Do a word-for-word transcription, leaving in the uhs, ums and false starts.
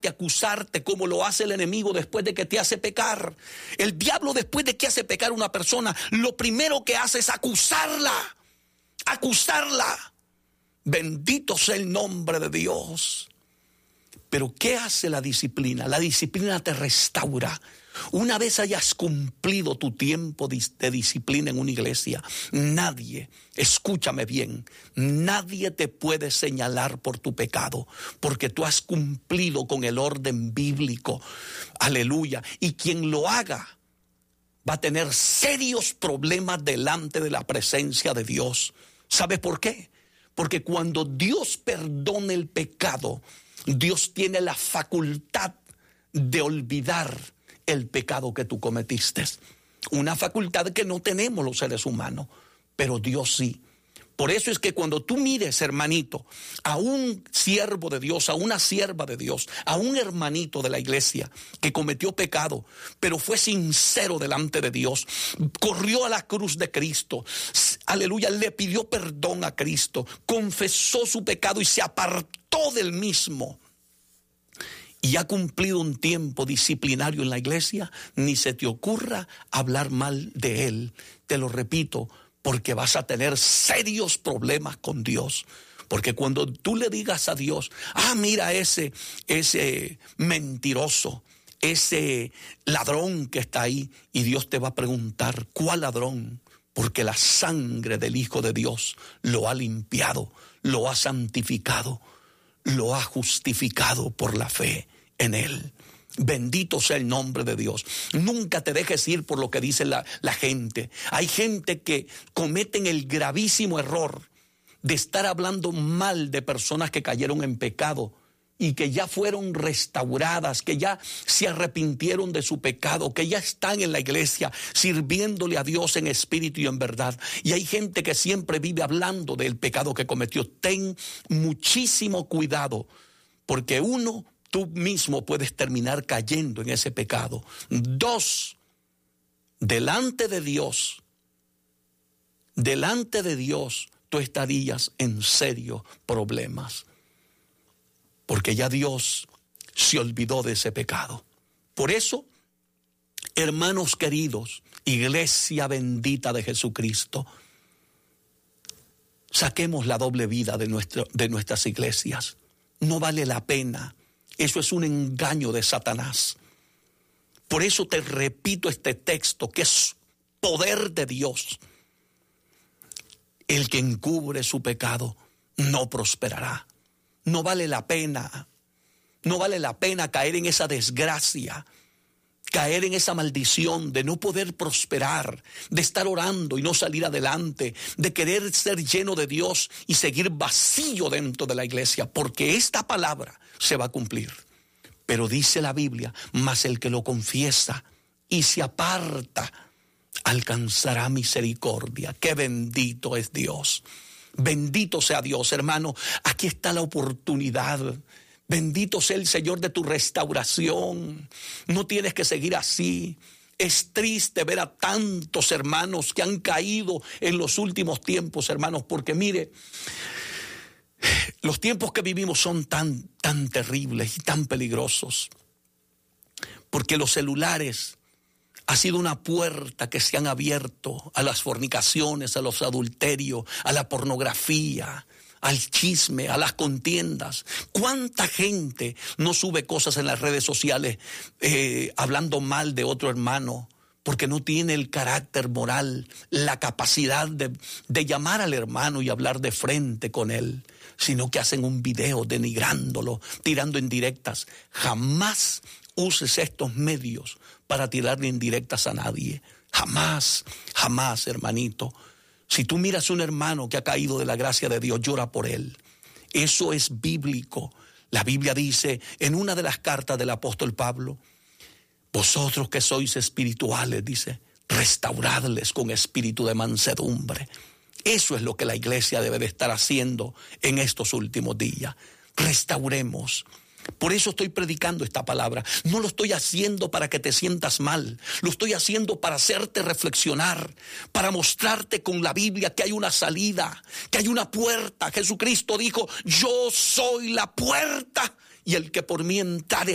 que acusarte como lo hace el enemigo después de que te hace pecar. El diablo, después de que hace pecar a una persona, lo primero que hace es acusarla, acusarla. Bendito sea el nombre de Dios. Pero ¿qué hace la disciplina? La disciplina te restaura. Una vez hayas cumplido tu tiempo de disciplina en una iglesia, nadie, escúchame bien, nadie te puede señalar por tu pecado, porque tú has cumplido con el orden bíblico. Aleluya. Y quien lo haga va a tener serios problemas delante de la presencia de Dios. ¿Sabes por qué? Porque cuando Dios perdona el pecado, Dios tiene la facultad de olvidar el pecado que tú cometiste. Una facultad que no tenemos los seres humanos, pero Dios sí. Por eso es que cuando tú mires, hermanito, a un siervo de Dios, a una sierva de Dios, a un hermanito de la iglesia que cometió pecado, pero fue sincero delante de Dios, corrió a la cruz de Cristo, aleluya, le pidió perdón a Cristo, confesó su pecado y se apartó del mismo, y ha cumplido un tiempo disciplinario en la iglesia, ni se te ocurra hablar mal de él. Te lo repito, porque vas a tener serios problemas con Dios. Porque cuando tú le digas a Dios, ah, mira ese, ese mentiroso, ese ladrón que está ahí, y Dios te va a preguntar, ¿cuál ladrón? Porque la sangre del Hijo de Dios lo ha limpiado, lo ha santificado, lo ha justificado por la fe en él. Bendito sea el nombre de Dios. Nunca te dejes ir por lo que dice la, la gente. Hay gente que cometen el gravísimo error de estar hablando mal de personas que cayeron en pecado y que ya fueron restauradas, que ya se arrepintieron de su pecado, que ya están en la iglesia sirviéndole a Dios en espíritu y en verdad. Y hay gente que siempre vive hablando del pecado que cometió. Ten muchísimo cuidado, porque uno, tú mismo puedes terminar cayendo en ese pecado. Dos, delante de Dios, delante de Dios, tú estarías en serios problemas. Porque ya Dios se olvidó de ese pecado. Por eso, hermanos queridos, iglesia bendita de Jesucristo, saquemos la doble vida de, nuestro, de nuestras iglesias. No vale la pena. Eso es un engaño de Satanás. Por eso te repito este texto, que es poder de Dios. El que encubre su pecado no prosperará. No vale la pena, no vale la pena caer en esa desgracia, caer en esa maldición de no poder prosperar, de estar orando y no salir adelante, de querer ser lleno de Dios y seguir vacío dentro de la iglesia, porque esta palabra se va a cumplir. Pero dice la Biblia, mas el que lo confiesa y se aparta, alcanzará misericordia. ¡Qué bendito es Dios! Bendito sea Dios, hermano. Aquí está la oportunidad. Bendito sea el Señor de tu restauración. No tienes que seguir así. Es triste ver a tantos hermanos que han caído en los últimos tiempos, hermanos, porque mire, los tiempos que vivimos son tan, tan terribles y tan peligrosos. Porque los celulares ha sido una puerta que se han abierto a las fornicaciones, a los adulterios, a la pornografía, al chisme, a las contiendas. ¿Cuánta gente no sube cosas en las redes sociales eh, hablando mal de otro hermano? Porque no tiene el carácter moral, la capacidad de, de llamar al hermano y hablar de frente con él, sino que hacen un video denigrándolo, tirando indirectas. Jamás uses estos medios para tirarle indirectas a nadie. Jamás, jamás, hermanito. Si tú miras a un hermano que ha caído de la gracia de Dios, llora por él. Eso es bíblico. La Biblia dice en una de las cartas del apóstol Pablo, vosotros que sois espirituales, dice, restauradles con espíritu de mansedumbre. Eso es lo que la iglesia debe de estar haciendo en estos últimos días. Restauremos. Por eso estoy predicando esta palabra. No lo estoy haciendo para que te sientas mal. Lo estoy haciendo para hacerte reflexionar, para mostrarte con la Biblia que hay una salida, que hay una puerta. Jesucristo dijo, yo soy la puerta, y el que por mí entrare